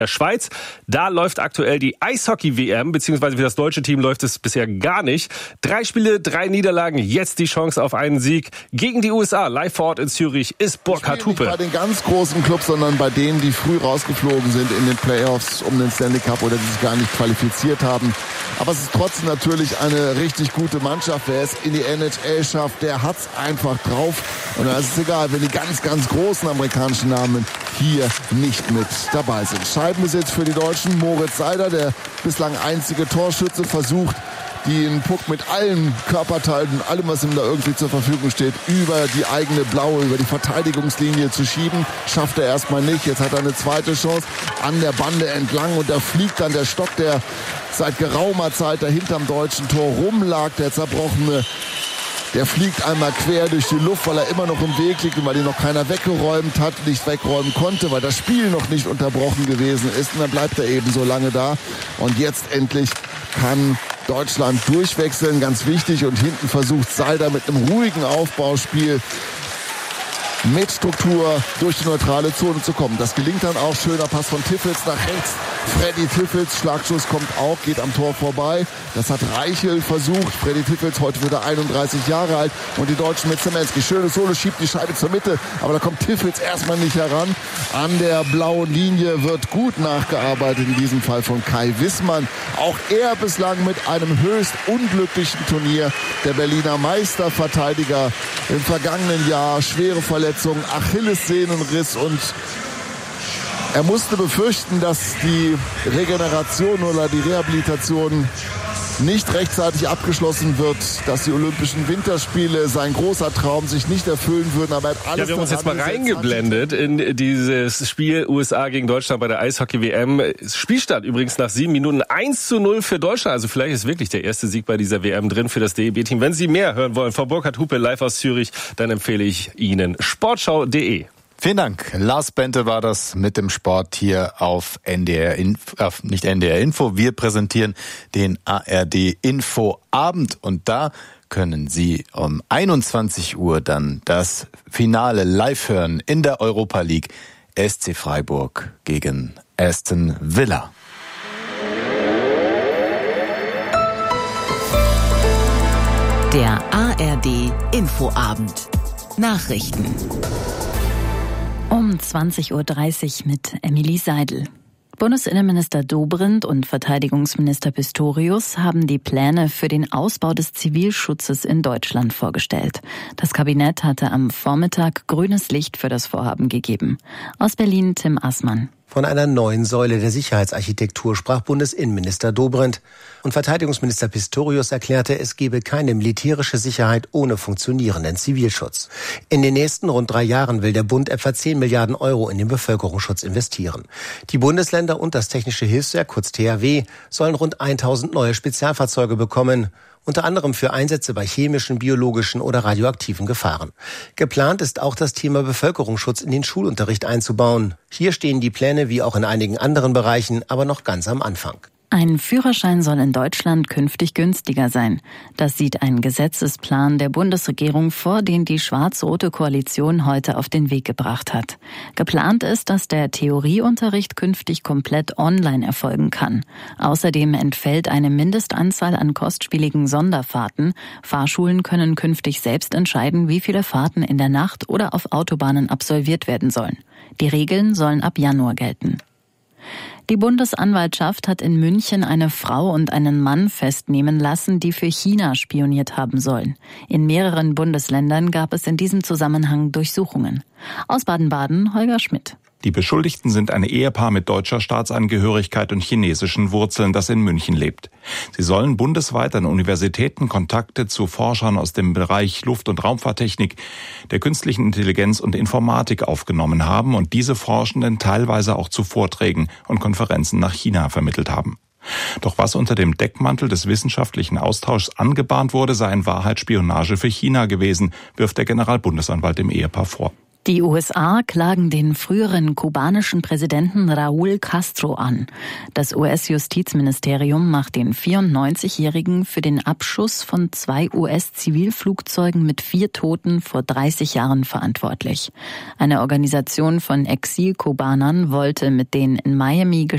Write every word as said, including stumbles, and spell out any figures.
der Schweiz. Da läuft aktuell die Eishockey-W M, beziehungsweise für das deutsche Team läuft es bisher gar nicht. Drei Spiele, drei Niederlagen, jetzt die Chance auf einen Sieg gegen die U S A. Live vor Ort in Zürich ist Burkhard Hupe. Nicht bei den ganz großen Clubs, sondern bei denen, die früh rausgeflogen sind in den Playoffs um den Stanley Cup oder die sich gar nicht qualifiziert haben. Aber es ist trotzdem natürlich eine richtig gute Mannschaft. Wer es in die N H L schafft, der hat's einfach drauf. Und da ist es egal, wenn die ganz, ganz großen amerikanischen Namen hier nicht mit dabei sind. Scheibenbesitz für die Deutschen. Moritz Seider, der bislang einzige Torschütze, versucht, den Puck mit allen Körperteilen und allem, was ihm da irgendwie zur Verfügung steht, über die eigene blaue, über die Verteidigungslinie zu schieben. Schafft er erstmal nicht. Jetzt hat er eine zweite Chance an der Bande entlang und da fliegt dann der Stock, der seit geraumer Zeit da hinterm deutschen Tor rumlag, der zerbrochene. Der fliegt einmal quer durch die Luft, weil er immer noch im Weg liegt und weil ihn noch keiner weggeräumt hat, nicht wegräumen konnte, weil das Spiel noch nicht unterbrochen gewesen ist. Und dann bleibt er eben so lange da. Und jetzt endlich kann Deutschland durchwechseln, ganz wichtig. Und hinten versucht Seider mit einem ruhigen Aufbauspiel mit Struktur durch die neutrale Zone zu kommen. Das gelingt dann auch. Schöner Pass von Tiffels nach rechts. Freddy Tiffels, Schlagschuss kommt auch, geht am Tor vorbei. Das hat Reichel versucht. Freddy Tiffels, heute wird er einunddreißig Jahre alt. Und die Deutschen mit Zemenski. Schönes Solo, schiebt die Scheibe zur Mitte. Aber da kommt Tiffels erstmal nicht heran. An der blauen Linie wird gut nachgearbeitet, in diesem Fall von Kai Wissmann. Auch er bislang mit einem höchst unglücklichen Turnier. Der Berliner Meisterverteidiger im vergangenen Jahr. Schwere Verletzung, Achillessehnenriss und er musste befürchten, dass die Regeneration oder die Rehabilitation nicht rechtzeitig abgeschlossen wird, dass die Olympischen Winterspiele, sein großer Traum, sich nicht erfüllen würden. Aber er hat alles ja, wir haben uns jetzt mal reingeblendet in dieses Spiel U S A gegen Deutschland bei der Eishockey-W M. Spielstand übrigens nach sieben Minuten eins zu null für Deutschland. Also vielleicht ist wirklich der erste Sieg bei dieser W M drin für das D E B-Team. Wenn Sie mehr hören wollen von Burkhard Hupe live aus Zürich, dann empfehle ich Ihnen sportschau punkt de. Vielen Dank. Lars Bente war das mit dem Sport hier auf N D R Info, äh, nicht N D R Info. Wir präsentieren den A R D Infoabend und da können Sie um einundzwanzig Uhr dann das Finale live hören in der Europa League. S C Freiburg gegen Aston Villa. Der A R D Infoabend. Nachrichten. Um zwanzig Uhr dreißig mit Emilie Seidel. Bundesinnenminister Dobrindt und Verteidigungsminister Pistorius haben die Pläne für den Ausbau des Zivilschutzes in Deutschland vorgestellt. Das Kabinett hatte am Vormittag grünes Licht für das Vorhaben gegeben. Aus Berlin Tim Assmann. Von einer neuen Säule der Sicherheitsarchitektur sprach Bundesinnenminister Dobrindt. Und Verteidigungsminister Pistorius erklärte, es gebe keine militärische Sicherheit ohne funktionierenden Zivilschutz. In den nächsten rund drei Jahren will der Bund etwa zehn Milliarden Euro in den Bevölkerungsschutz investieren. Die Bundesländer und das Technische Hilfswerk, kurz T H W, sollen rund tausend neue Spezialfahrzeuge bekommen. Unter anderem für Einsätze bei chemischen, biologischen oder radioaktiven Gefahren. Geplant ist auch das Thema Bevölkerungsschutz in den Schulunterricht einzubauen. Hier stehen die Pläne wie auch in einigen anderen Bereichen aber noch ganz am Anfang. Ein Führerschein soll in Deutschland künftig günstiger sein. Das sieht ein Gesetzesplan der Bundesregierung vor, den die schwarz-rote Koalition heute auf den Weg gebracht hat. Geplant ist, dass der Theorieunterricht künftig komplett online erfolgen kann. Außerdem entfällt eine Mindestanzahl an kostspieligen Sonderfahrten. Fahrschulen können künftig selbst entscheiden, wie viele Fahrten in der Nacht oder auf Autobahnen absolviert werden sollen. Die Regeln sollen ab Januar gelten. Die Bundesanwaltschaft hat in München eine Frau und einen Mann festnehmen lassen, die für China spioniert haben sollen. In mehreren Bundesländern gab es in diesem Zusammenhang Durchsuchungen. Aus Baden-Baden Holger Schmidt. Die Beschuldigten sind ein Ehepaar mit deutscher Staatsangehörigkeit und chinesischen Wurzeln, das in München lebt. Sie sollen bundesweit an Universitäten Kontakte zu Forschern aus dem Bereich Luft- und Raumfahrttechnik, der künstlichen Intelligenz und Informatik aufgenommen haben und diese Forschenden teilweise auch zu Vorträgen und Konferenzen nach China vermittelt haben. Doch was unter dem Deckmantel des wissenschaftlichen Austauschs angebahnt wurde, sei in Wahrheit Spionage für China gewesen, wirft der Generalbundesanwalt dem Ehepaar vor. Die U S A klagen den früheren kubanischen Präsidenten Raúl Castro an. Das U S-Justizministerium macht den vierundneunzigjährigen für den Abschuss von zwei U S-Zivilflugzeugen mit vier Toten vor dreißig Jahren verantwortlich. Eine Organisation von Exil-Kubanern wollte mit den in Miami